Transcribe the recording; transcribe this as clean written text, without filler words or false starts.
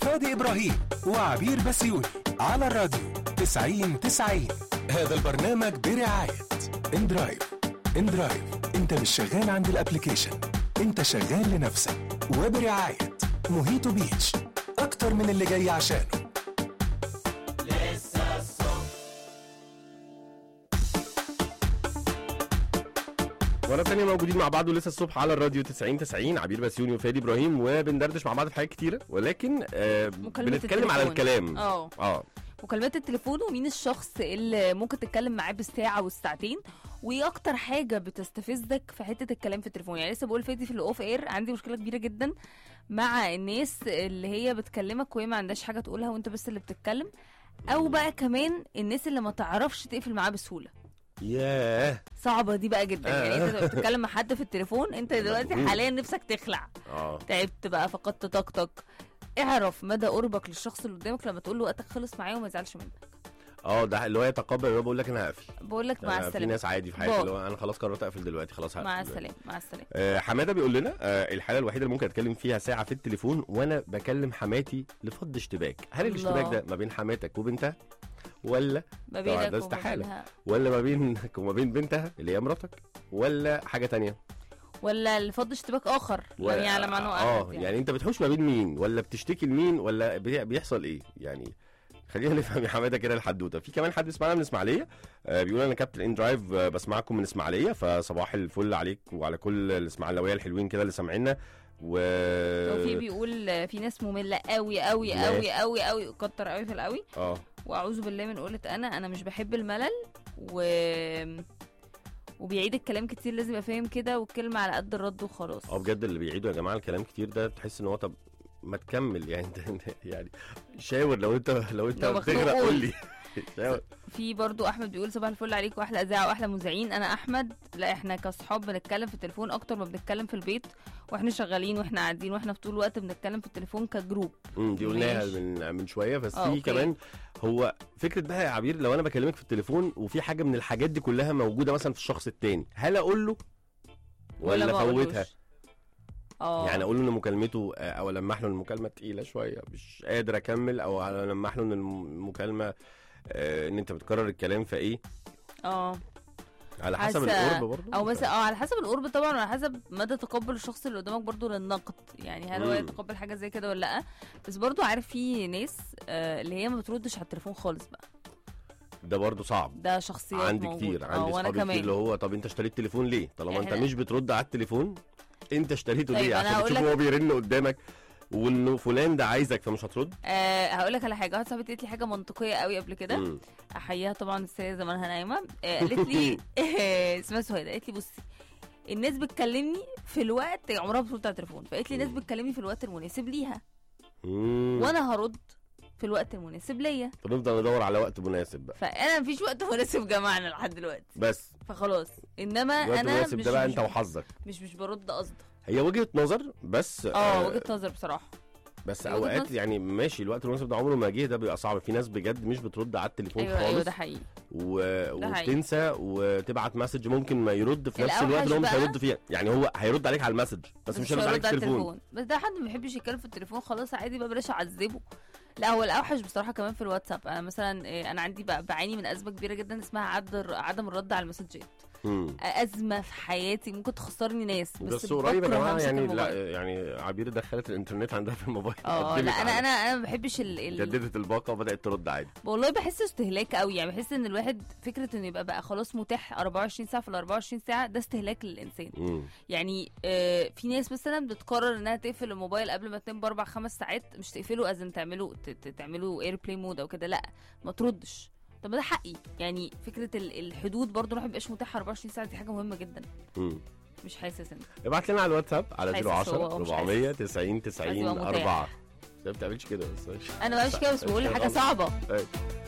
فادي إبراهيم وعبير بسيوني على الراديو 90-90. هذا البرنامج برعاية اندرايف. اندرايف، انت مش شغال عند الابليكيشن، انت شغال لنفسك. وبرعاية موهيتو بيتش، اكتر من اللي جاي عشانه. مرة تانية موجودين مع بعض ولسه الصبح على الراديو 90-90. عبير بسيوني وفادي إبراهيم، وبندردش مع بعض في حاجات كتيرة، ولكن بنتكلم على الكلام. مكالمات التليفون، ومين الشخص اللي ممكن تتكلم معاه بالساعة والساعتين، وايه اكتر حاجة بتستفزك في حتة الكلام في التليفون. يعني لسه بقول فادي في الاوف اير عندي مشكلة كبيرة جدا مع الناس اللي هي بتكلمك وهي ما عندهاش حاجة تقولها وانت بس اللي بتتكلم، او بقى كمان الناس اللي ما تعرفش تقفل معاه بسهولة. ياه، صعبة دي بقى جدا. يعني انت بتتكلم مع حد في التليفون، انت دلوقتي حاليا نفسك تخلع، تعبت بقى، فقدت طاقتك. اعرف مدى قربك للشخص اللي قدامك لما تقول له وقتك خلص معايا وما يزعلش منك. ده اللي هو يتقبل، اللي هو بقول لك انا هقفل، بقول لك مع السلامه. في ناس عادي في حياتي اللي هو انا خلاص قررت اقفل دلوقتي، خلاص هقفل مع السلامه مع السلامه. حماده بيقول لنا الحاله الوحيده اللي ممكن اتكلم فيها ساعه في التليفون وانا بكلم حماتي لفض اشتباك. هل الاشتباك ده ما بين حماتك وبنتها، ولا ما بينك ده استحاله، ولا ما بينك وما بين بنتها اللي هي مراتك، ولا حاجه تانية، ولا الفض اشتباك اخر لم يعلم عنه احد؟ يعني انت بتحوش ما بين مين، ولا بتشتكي لمين، ولا بيحصل ايه؟ يعني خلينا نفهم يا حماده كده الحدوته. في كمان حد بيسمعنا من اسماعيليه بيقول انا كابتن ان درايف بسمعكم من اسماعيليه، فصباح الفل عليك وعلى كل الاسماعيلاويه الحلوين كده اللي سامعينا. وفي بيقول في ناس ممله قوي قوي قوي قوي قوي، كتر قوي في القوي. واعوذ بالله من قولة انا مش بحب الملل، وبيعيد الكلام كتير، لازم يبقى فاهم كده والكلمه على قد الرد وخلاص. بجد اللي بيعيدوا يا جماعه الكلام كتير ده تحس ان هو طب ما تكمل يعني يعني شاور لو انت بتغرق قول لي. في برضو احمد بيقول صباح الفل عليك واحلى اذاعه واحلى مذيعين. انا احمد، لا احنا كاصحاب بنتكلم في التليفون اكتر ما بنتكلم في البيت، واحنا شغالين واحنا قاعدين واحنا في طول الوقت بنتكلم في التليفون كجروب. دي قلناها من شويه، بس في كمان هو فكره بقى يا عبير، لو انا بكلمك في التليفون وفي حاجه من الحاجات دي كلها موجوده مثلا في الشخص التاني، هل اقول له ولا فوتها؟ يعني اقول له ان مكالمته او لمح له المكالمه تقيله شويه مش قادر اكمل، او لمح له ان المكالمه ان انت بتكرر الكلام فايه على حسب القرب برضو، او مثلا على حسب القرب طبعا، وعلى حسب مدى تقبل الشخص اللي قدامك برضو للنقد. يعني هل هو يتقبل حاجه زي كده ولا لا؟ بس برضو عارف في ناس اللي هي ما بتردش على التليفون خالص بقى، ده برضو صعب. ده شخصيات عندي كتير، عندي صحابي كتير اللي هو طب انت اشتريت تليفون ليه طالما انت مش بترد على التليفون؟ انت اشتريته ليه؟ عشان تشوف هو بيرن قدامك وانه فلان ده عايزك فمش هترد؟ هقول لك على حاجه. واحده صاحبتي قالت لي حاجه منطقيه قوي قبل كده، احييها طبعا، السيده زمانها نايمه. قالت لي اسمها سهيده، قالت لي بصي الناس بتكلمني في الوقت عمرها ما بترد على التليفون، فقالت لي الناس بتكلمني في الوقت المناسب ليها وانا هرد في الوقت المناسب ليا، فنفضل ندور على وقت مناسب بقى. فانا مفيش وقت مناسب جمعنا لحد دلوقتي بس، فخلاص. انما انا مش ده بقى انت وحظك، مش برد قصد. هي وجهة نظر بس وجهة نظر بصراحه. بس اوقات يعني ماشي الوقت المناسب ده عمره ما جه، ده بيبقى صعب. في ناس بجد مش بترد على التليفون خالص. ايوه ده حقيقي. وبتنسى وتبعت مسج، ممكن ما يرد في نفس الوقت اللي هو مش هيرد فيها. يعني هو هيرد عليك على المسج بس مش هيرد عليك على التليفون. بس ده حد ما بيحبش يتكلم في التليفون، خلاص عادي بقى بلاش اعذبه. لا هو الاوحش بصراحه كمان في الواتساب. انا مثلا انا عندي بعاني من ازمه كبيره جدا اسمها عدم الرد على المسجات. ازمه في حياتي ممكن تخسرني ناس، بس قريب يا جماعه يعني لا يعني عبير دخلت الانترنت عندها في الموبايل. لا انا ما بحبش جددت الباقه وبدات ترد عادي. والله بحس استهلاك قوي. يعني بحس ان الواحد فكره انه يبقى بقى خلاص متاح 24 ساعه في ال 24 ساعه، ده استهلاك للانسان. يعني في ناس مثلا بتقرر انها تقفل الموبايل قبل ما تنام ب4-5 ساعات، مش تقفله ازن تعملوا اير بلاي مود او كده، لا ما تردش. طب ده حقي. يعني فكره الحدود برضو الواحد ما يبقاش متاح 24 ساعه، دي حاجه مهمه جدا. مش حاسس انت ابعت لنا على الواتساب على 010 490 90 90 4. ما بتعملش كده بس انا ما بعملش كده، بس بقول حاجه صعبه.